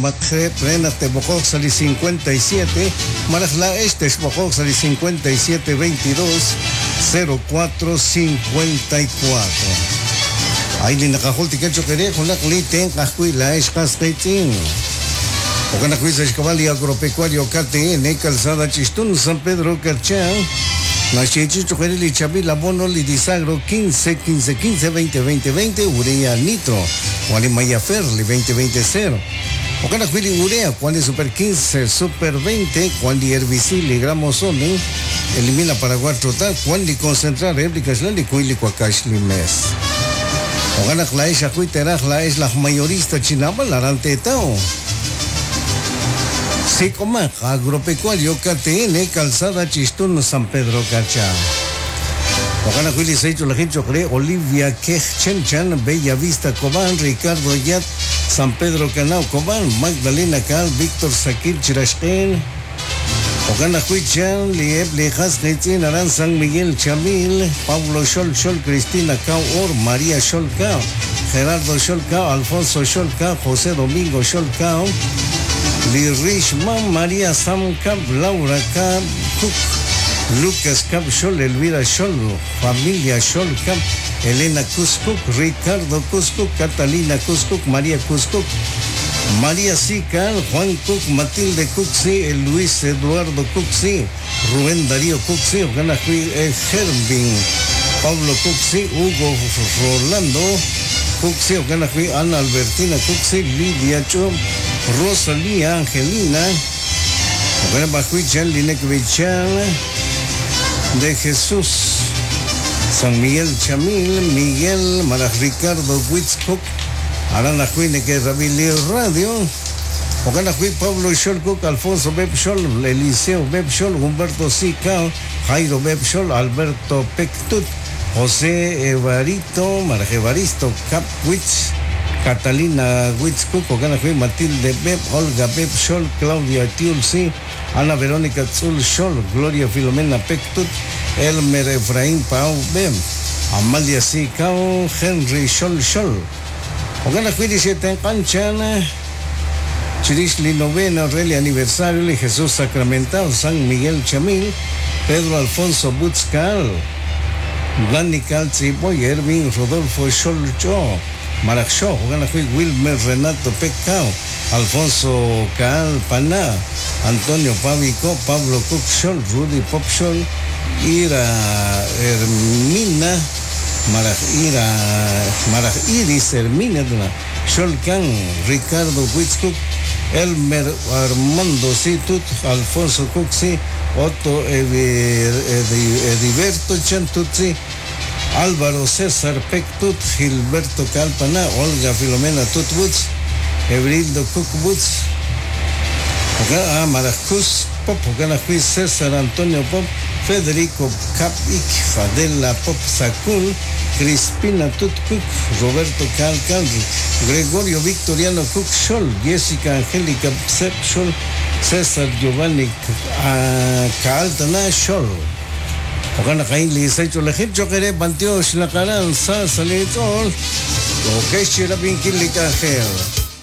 Macre, Prena, Tebocó, Sali 57, Marajla, este es Bocó, Sali 57, 22, 04, 54. Ahí le nakahulti que yo quería con la cliente, la es casquetín. O la cuisa es cabali agropecuario KTN, calzada Chistún, San Pedro Carchán. La Chichicho Querili Chabila Bono Lidisagro 15 15 15 20 20 20 Urea Nitro Juan Mayaferli 20 20 0 Ocana Quili Urea Juan Super 15 Super 20 Juan Herbicil Gramosone Elimina Paraguay Total Juan Concentrar Réplicas Lali Quili Cuacash Limes Ocana Claisha Cuiteraj la es la mayorista chinama la rantetao Secoma, agropecuario KTN, calzada Chistún, San Pedro Cachá. Ocana Willy Seicho, la gente cree, Olivia Quej Chenchan, Bella Vista Cobán, Ricardo Yat, San Pedro Canao Cobán, Magdalena Cal, Víctor Sakir Chirashken. Ocana Huichan, Lieb Lejas Netzin, Arán San Miguel Chamil, Pablo Shol, Cristina Cao Or, María Shol Cao, Gerardo Shol Cao, Alfonso Shol Cao, José Domingo Shol Cao. Lirishman, María Sam Cap, Laura Cap, Cook, Lucas Cap, Shol, Elvira Shol, familia Shol Cap, Elena Cuscuc, Ricardo Cuscuc, Catalina Cuscuc, María Cuscuc, María Sical, Juan Cook, Matilde Cuxi, Luis Eduardo Cuxi, Rubén Darío Cuxi, Oganahui Gervin, Pablo Cuxi, Hugo Rolando Cuxi, Oganahui Ana Albertina Cuxi, Lidia Chom, Rosalía Angelina, Bajuichan, Linekvichan, de Jesús, San Miguel Chamil, Miguel, Maraj Ricardo Witzcock, Arana Juineque Rabilio Radio, Oganahui Pablo Sholcock, Alfonso Bebshol, Eliseo Bebshol, Humberto Sicao, Jairo Bebshol, Alberto Pectut, José Evarito, Maraj Evaristo Capwitz, Catalina Witzcook, Oganahui Matilde Beb, Olga Beb Shol, Claudia Tiulsi, Ana Verónica Tzul Shol, Gloria Filomena Pectut, Elmer Efraín Pau Beb, Amalia Sicao, Henry Shol Shol, Oganahui 17 en Canchana, Chirishli novena, Aurelia aniversario, Jesús Sacramentado, San Miguel Chamil, Pedro Alfonso Butzcal, Dani Calciboy, Ervin Rodolfo Shol Cho, Maracchó, Oganahui Wilmer Renato Pecao, Alfonso Caal Paná, Antonio Pavico, Pablo Cookshol, Rudy Popshol, Ira Hermina, Maraj Iris Hermina, Sholcan, Ricardo Witzcook, Elmer Armando Situt, Alfonso Cuxi, Otto Ediberto Chantutzi, Álvaro César Pectut, Gilberto Calpana, Olga Filomena Tutwutz, Ebrildo Cookwutz, Maracus Pop, Oganahui César Antonio Pop, Federico Capik, Fadela Pop Sacul, Crispina Tutcook, Roberto Calcal, Gregorio Victoriano Cook Shol, Jessica Angélica Psep Shol, César Giovanni Caaltana Shol. Ogana Kaili Saicho Lejip Chokere Bantio Shlakaran Sa Salitol, Okeshi Rabin Kilika Hell.